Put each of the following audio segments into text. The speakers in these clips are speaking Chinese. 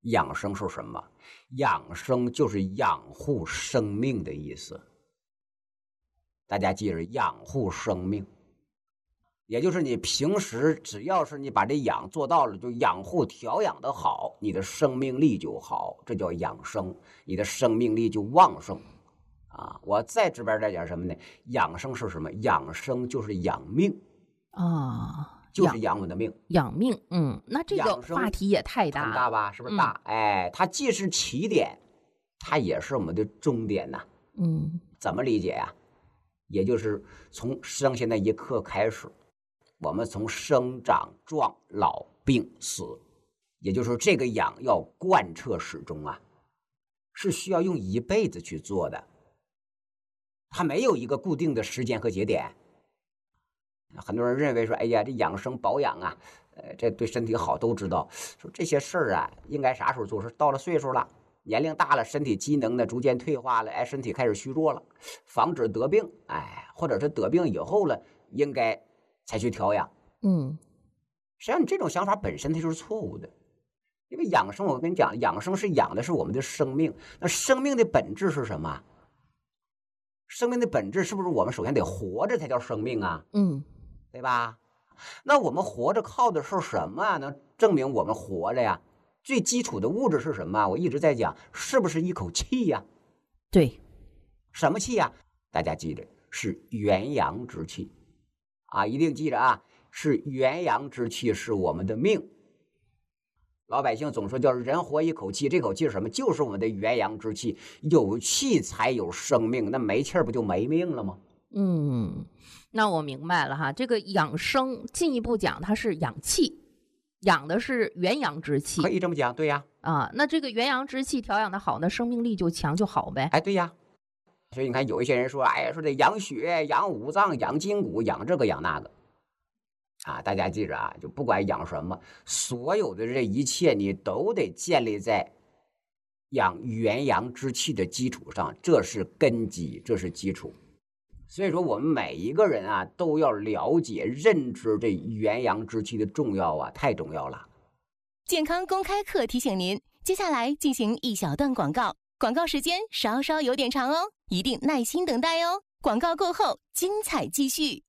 养生是什么？养生就是养护生命的意思。大家记着，养护生命，也就是你平时只要是你把这养做到了，就养护调养的好，你的生命力就好，这叫养生，你的生命力就旺盛啊。我再直白点讲什么呢？养生是什么？养生就是养命啊， 就是养我的命， 养命。那这个话题也太大了， 很大吧？是不是大？它既是起点，它也是我们的终点呐。怎么理解呀？也就是从生下那一刻开始，我们从生长、壮、老、病、死，也就是这个养要贯彻始终啊，是需要用一辈子去做的，它没有一个固定的时间和节点。很多人认为说，哎呀，这养生保养啊，这对身体好，都知道，说这些事儿啊，应该啥时候做？是到了岁数了。年龄大了，身体机能呢逐渐退化了，身体开始虚弱了，防止得病，或者是得病以后了，应该才去调养。实际上你这种想法本身它就是错误的，因为养生，我跟你讲，养生是养的是我们的生命。那生命的本质是什么？生命的本质是不是我们首先得活着才叫生命啊？对吧？那我们活着靠的是什么啊？能证明我们活着呀？最基础的物质是什么？我一直在讲，是不是一口气呀？ 对， 什么气呀？大家记着，是元阳之气啊！一定记着啊，是元阳之气，是我们的命。老百姓总说叫人活一口气，这口气是什么？就是我们的元阳之气，有气才有生命，那没气不就没命了吗？ 那我明白了哈，这个养生进一步讲，它是养气。养的是元阳之气， 可以这么讲，对呀。 那这个元阳之气调养的好，那生命力就强就好呗。 对呀。所以你看，有一些人说，说得养血、养五脏、养筋骨、养这个养那个，大家记着啊，就不管养什么，所有的这一切你都得建立在养元阳之气的基础上，这是根基，这是基础。所以说我们每一个人啊，都要了解认知这元阳之气的重要啊，太重要了。 健康公开课提醒您，接下来进行一小段广告，广告时间稍稍有点长哦，一定耐心等待哦。广告过后精彩继续。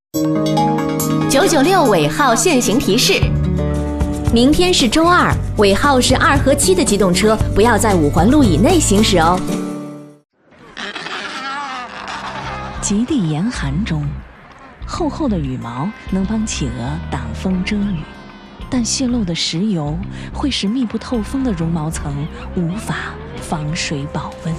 996尾号限行提示：明天是周二，尾号是2和7的机动车不要在5环路以内行驶哦。 极地严寒中，厚厚的羽毛能帮企鹅挡风遮雨，但泄漏的石油会使密不透风的绒毛层无法防水保温。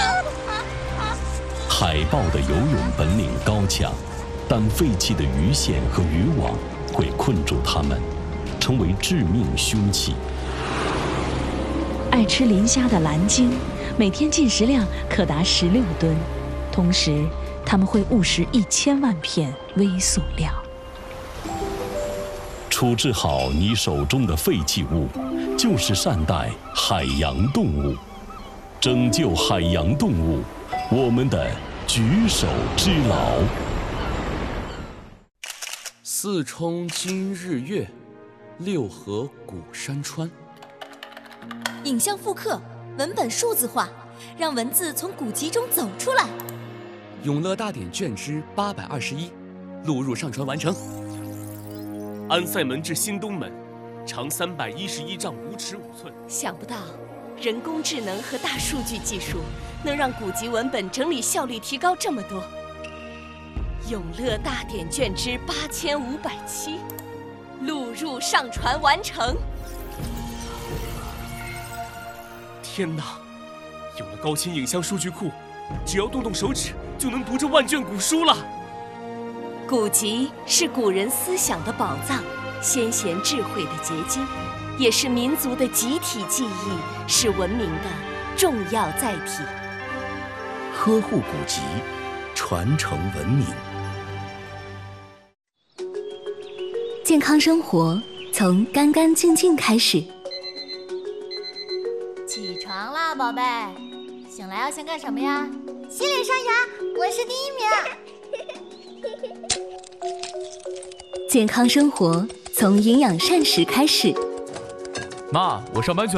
海豹的游泳本领高强，但废弃的鱼线和渔网会困住它们，成为致命凶器。 爱吃磷虾的蓝鲸每天进食量可达16吨，同时他们会误食1000万片微塑料。 处置好你手中的废弃物，就是善待海洋动物，拯救海洋动物，我们的举手之劳。 四冲今日月，六合古山川。 影像复刻，文本数字化，让文字从古籍中走出来。 永乐大典卷之821，录入上传完成。安塞门至新东门，长311丈5尺5寸。 想不到，人工智能和大数据技术能让古籍文本整理效率提高这么多。永乐大典卷之8507，录入上传完成。 天哪！有了高清影像数据库，只要动动手指就能读这万卷古书了。 古籍是古人思想的宝藏，先贤智慧的结晶，也是民族的集体记忆，是文明的重要载体。 呵护古籍，传承文明。 健康生活从干干净净开始。 起床啦，宝贝！醒来要先干什么呀？洗脸刷牙，我是第1名。 健康生活从营养膳食开始。 妈，我上班去了。